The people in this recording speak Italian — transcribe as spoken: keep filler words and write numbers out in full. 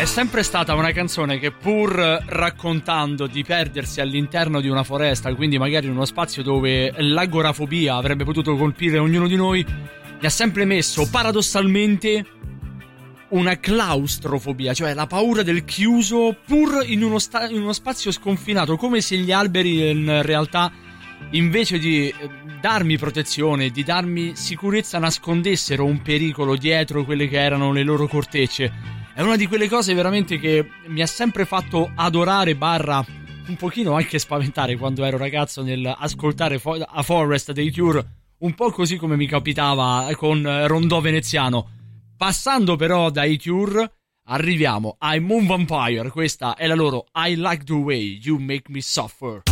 È sempre stata una canzone che, pur raccontando di perdersi all'interno di una foresta, quindi magari in uno spazio dove l'agorafobia avrebbe potuto colpire ognuno di noi, mi ha sempre messo paradossalmente una claustrofobia, cioè la paura del chiuso, pur in uno, sta- in uno spazio sconfinato, come se gli alberi in realtà, invece di darmi protezione, di darmi sicurezza, nascondessero un pericolo dietro quelle che erano le loro cortecce. È una di quelle cose veramente che mi ha sempre fatto adorare barra un pochino anche spaventare quando ero ragazzo nel ascoltare Fo- A Forest dei Cure, un po' così come mi capitava con Rondò Veneziano. Passando però dai Cure arriviamo ai Moon Vampire, questa è la loro I Like the Way You Make Me Suffer.